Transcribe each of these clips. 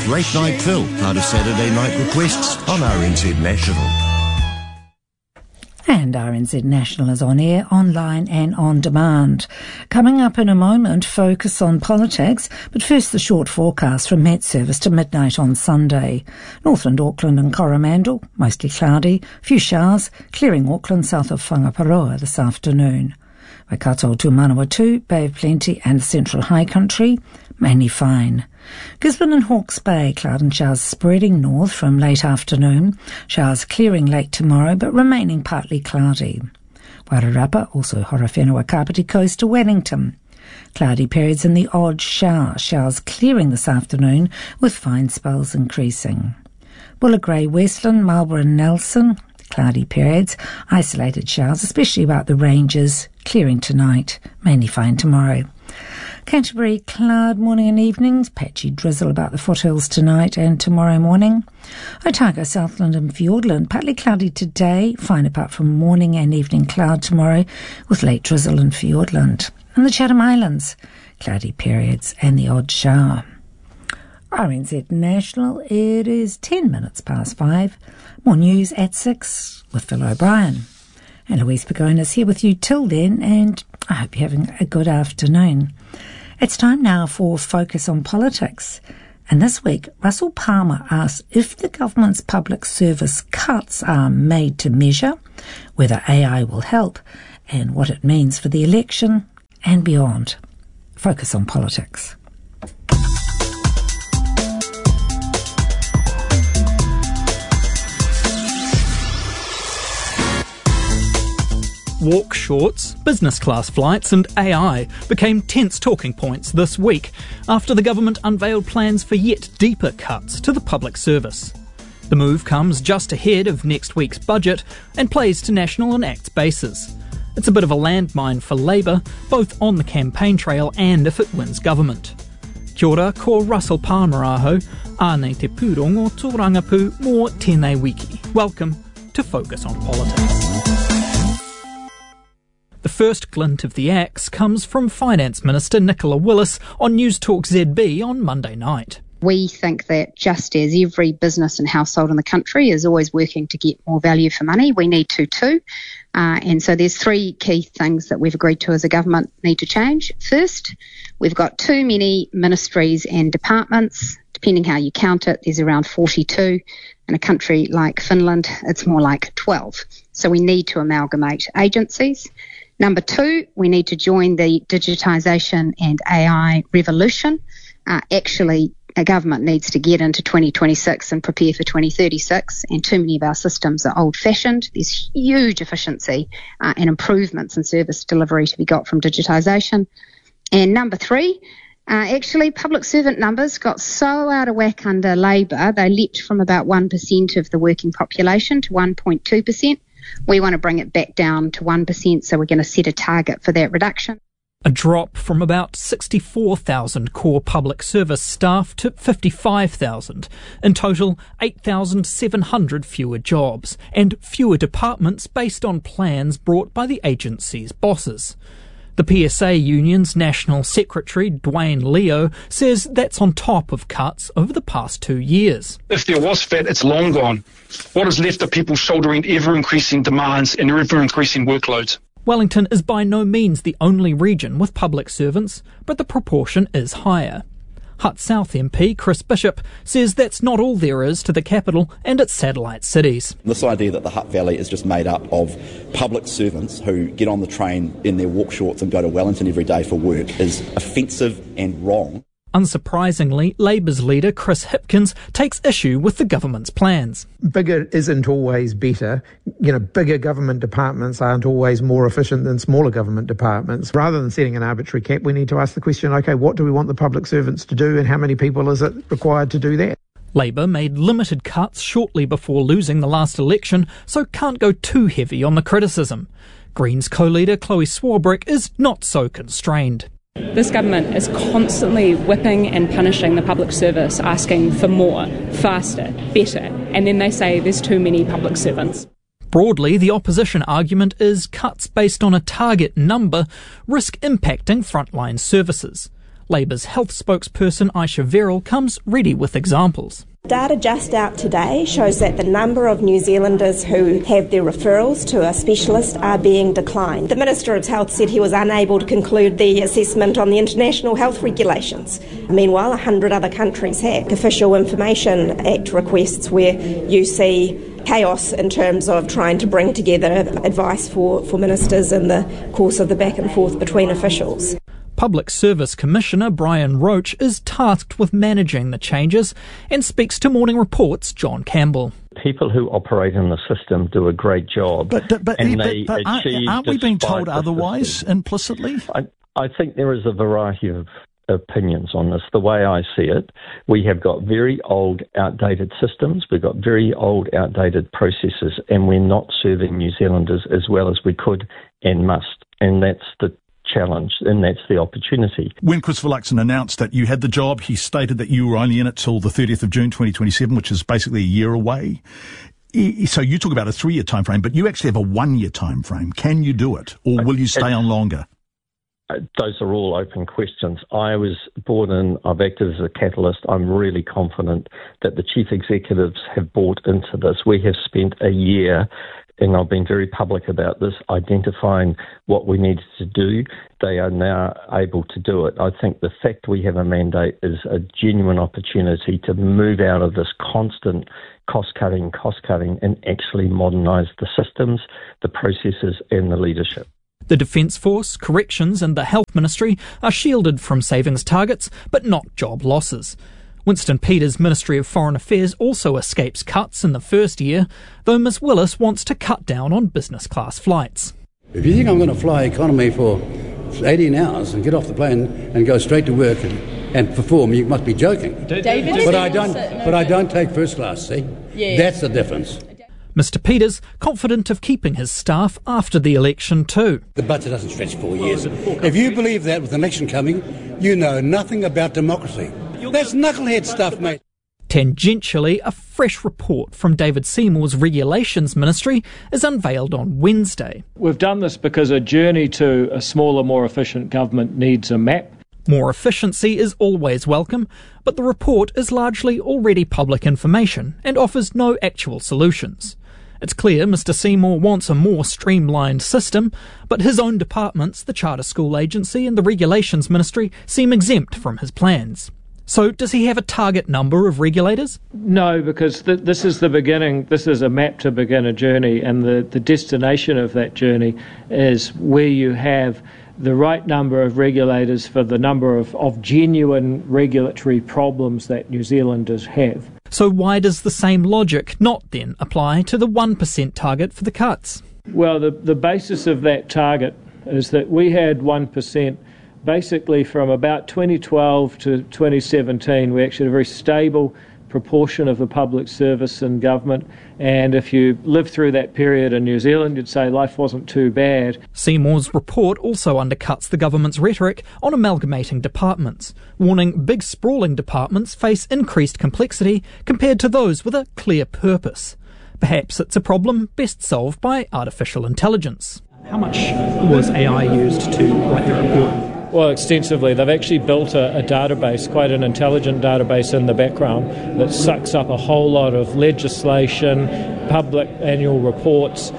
Late Night Phil, part of Saturday Night Requests on RNZ National. And RNZ National is on air, online and on demand. Coming up in a moment, focus on politics, but first the short forecast from Met Service to midnight on Sunday. Northland, Auckland and Coromandel, mostly cloudy, few showers, clearing Auckland south of Whangaparoa this afternoon. Waikato to Manawatu, Bay of Plenty and the Central High Country, mainly fine. Gisborne and Hawke's Bay, cloud and showers spreading north from late afternoon, showers clearing late tomorrow but remaining partly cloudy. Wairarapa, also Horowhenua Kapiti Coast to Wellington. Cloudy periods and the odd shower, showers clearing this afternoon with fine spells increasing. Bulla Grey, Westland, Marlborough and Nelson, cloudy periods, isolated showers, especially about the ranges, clearing tonight, mainly fine tomorrow. Canterbury, cloud morning and evenings, patchy drizzle about the foothills tonight and tomorrow morning. Otago, Southland and Fiordland, partly cloudy today, fine apart from morning and evening cloud tomorrow, with late drizzle in Fiordland. And the Chatham Islands, cloudy periods and the odd shower. RNZ National, it is 10 minutes past 5. More news at 6 with Phil O'Brien. And Louise Pagone is here with you till then, and I hope you're having a good afternoon. It's time now for Focus on Politics. And this week, Russell Palmer asks if the government's public service cuts are made to measure, whether AI will help, and what it means for the election and beyond. Focus on Politics. Walk shorts, business class flights and AI became tense talking points this week after the government unveiled plans for yet deeper cuts to the public service. The move comes just ahead of next week's budget and plays to National and ACT's bases. It's a bit of a landmine for Labour, both on the campaign trail and if it wins government. Kia ora, ko Russell Palmer aho, ānei te pūrongo tōrangapū mō tēnei wiki. Welcome to Focus on Politics. The first glint of the axe comes from Finance Minister Nicola Willis on News Talk ZB on Monday night. We think that just as every business and household in the country is always working to get more value for money, we need to too. And so there's three key things that we've agreed to as a government need to change. First, we've got too many ministries and departments. Depending how you count it, there's around 42. In a country like Finland, it's more like 12. So we need to amalgamate agencies. Number two, we need to join the digitisation and AI revolution. Actually, a government needs to get into 2026 and prepare for 2036, and too many of our systems are old-fashioned. There's huge efficiency and improvements in service delivery to be got from digitisation. And number three, actually, public servant numbers got so out of whack under Labour, they leapt from about 1% of the working population to 1.2%. We want to bring it back down to 1%, so we're going to set a target for that reduction. A drop from about 64,000 core public service staff to 55,000. In total, 8,700 fewer jobs and fewer departments based on plans brought by the agency's bosses. The PSA Union's National Secretary, Dwayne Leo, says that's on top of cuts over the past 2 years. If there was fat, it's long gone. What is left of people shouldering ever-increasing demands and ever-increasing workloads? Wellington is by no means the only region with public servants, but the proportion is higher. Hutt South MP Chris Bishop says that's not all there is to the capital and its satellite cities. This idea that the Hutt Valley is just made up of public servants who get on the train in their walk shorts and go to Wellington every day for work is offensive and wrong. Unsurprisingly, Labour's leader Chris Hipkins takes issue with the government's plans. Bigger isn't always better. Bigger government departments aren't always more efficient than smaller government departments. Rather than setting an arbitrary cap, we need to ask the question, OK, what do we want the public servants to do and how many people is it required to do that? Labour made limited cuts shortly before losing the last election, so can't go too heavy on the criticism. Greens co-leader Chloe Swarbrick is not so constrained. This government is constantly whipping and punishing the public service, asking for more, faster, better, and then they say there's too many public servants. Broadly, the opposition argument is cuts based on a target number risk impacting frontline services. Labour's health spokesperson Aisha Verrill comes ready with examples. Data just out today shows that the number of New Zealanders who have their referrals to a specialist are being declined. The Minister of Health said he was unable to conclude the assessment on the international health regulations. Meanwhile, 100 other countries have Official Information Act requests where you see chaos in terms of trying to bring together advice for ministers in the course of the back and forth between officials. Public Service Commissioner Brian Roach is tasked with managing the changes and speaks to Morning Report's John Campbell. People who operate in the system do a great job. But aren't we being told otherwise implicitly? I think there is a variety of opinions on this. The way I see it, we have got very old, outdated systems, we've got very old, outdated processes, and we're not serving New Zealanders as well as we could and must. And that's the challenge, and that's the opportunity. When Christopher Luxon announced that you had the job, he stated that you were only in it till the 30th of June 2027, which is basically a year away. So you talk about a 3-year time frame, but you actually have a 1-year time frame. Can you do it, or will you stay on longer? Those are all open questions. I was brought in, I've acted as a catalyst. I'm really confident that the chief executives have bought into this. We have spent a year, and I've been very public about this, identifying what we needed to do. They are now able to do it. I think the fact we have a mandate is a genuine opportunity to move out of this constant cost-cutting, and actually modernise the systems, the processes and the leadership. The Defence Force, Corrections and the Health Ministry are shielded from savings targets, but not job losses. Winston Peters' Ministry of Foreign Affairs also escapes cuts in the first year, though Ms Willis wants to cut down on business class flights. If you think I'm going to fly economy for 18 hours and get off the plane and go straight to work and perform, you must be joking. But I don't take first class, see? Yeah. That's the difference. Mr Peters confident of keeping his staff after the election too. The budget doesn't stretch 4 years. If you believe that with an election coming, you know nothing about democracy. That's knucklehead stuff, mate. Tangentially, a fresh report from David Seymour's Regulations Ministry is unveiled on Wednesday. We've done this because a journey to a smaller, more efficient government needs a map. More efficiency is always welcome, but the report is largely already public information and offers no actual solutions. It's clear Mr Seymour wants a more streamlined system, but his own departments, the Charter School Agency and the Regulations Ministry, seem exempt from his plans. So does he have a target number of regulators? No, because this is the beginning. This is a map to begin a journey, and the destination of that journey is where you have the right number of regulators for the number of genuine regulatory problems that New Zealanders have. So why does the same logic not then apply to the 1% target for the cuts? Well, the basis of that target is that we had 1% basically from about 2012 to 2017. We actually had a very stable proportion of the public service and government, and if you lived through that period in New Zealand, you'd say life wasn't too bad. Seymour's report also undercuts the government's rhetoric on amalgamating departments, warning big sprawling departments face increased complexity compared to those with a clear purpose. Perhaps it's a problem best solved by artificial intelligence. How much was AI used to write the report? Well, extensively. They've actually built a database, quite an intelligent database in the background that sucks up a whole lot of legislation, public annual reports,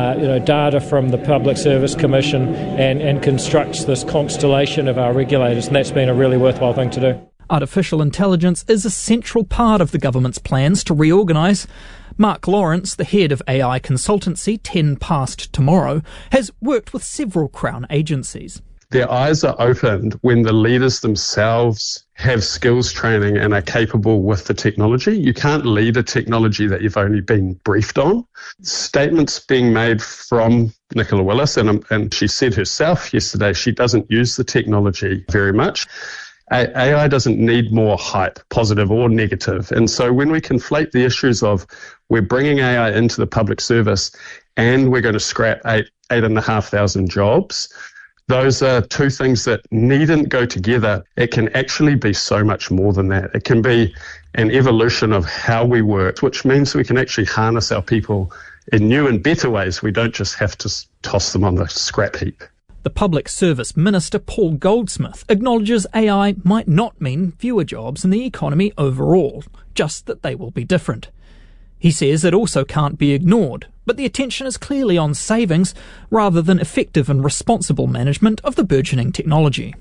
data from the Public Service Commission and constructs this constellation of our regulators, and that's been a really worthwhile thing to do. Artificial intelligence is a central part of the government's plans to reorganise. Mark Lawrence, the head of AI consultancy 10 Past Tomorrow, has worked with several Crown agencies. Their eyes are opened when the leaders themselves have skills training and are capable with the technology. You can't lead a technology that you've only been briefed on. Statements being made from Nicola Willis, and she said herself yesterday she doesn't use the technology very much. AI doesn't need more hype, positive or negative. And so when we conflate the issues of we're bringing AI into the public service and we're going to scrap 8,500 jobs, those are two things that needn't go together. It can actually be so much more than that. It can be an evolution of how we work, which means we can actually harness our people in new and better ways. We don't just have to toss them on the scrap heap. The Public Service Minister, Paul Goldsmith, acknowledges AI might not mean fewer jobs in the economy overall, just that they will be different. He says it also can't be ignored, but the attention is clearly on savings rather than effective and responsible management of the burgeoning technology.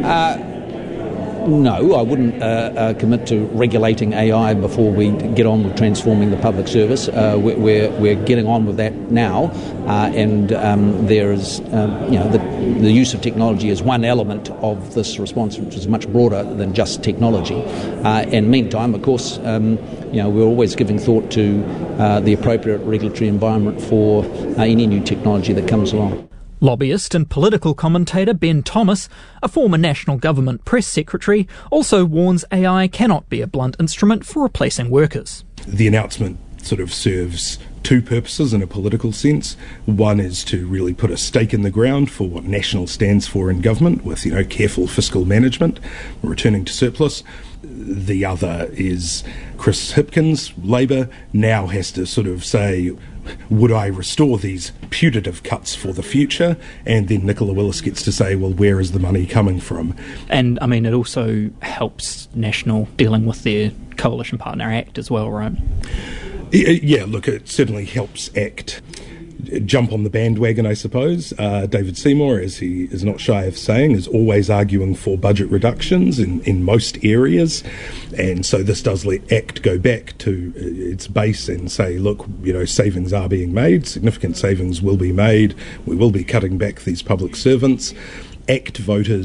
No, I wouldn't commit to regulating AI before we get on with transforming the public service. We're getting on with that now, and there is, the use of technology is one element of this response, which is much broader than just technology. And meantime, of course, we're always giving thought to the appropriate regulatory environment for any new technology that comes along. Lobbyist and political commentator Ben Thomas, a former National Government Press Secretary, also warns AI cannot be a blunt instrument for replacing workers. The announcement sort of serves two purposes in a political sense. One is to really put a stake in the ground for what National stands for in government, with careful fiscal management, returning to surplus. The other is Chris Hipkins, Labor, now has to sort of say, would I restore these putative cuts for the future? And then Nicola Willis gets to say, well, where is the money coming from? And, it also helps National dealing with their Coalition Partner Act as well, right? Yeah, look, it certainly helps ACT jump on the bandwagon, I suppose. David Seymour, as he is not shy of saying, is always arguing for budget reductions in most areas. And so this does let ACT go back to its base and say, look, savings are being made, significant savings will be made, we will be cutting back these public servants. ACT voters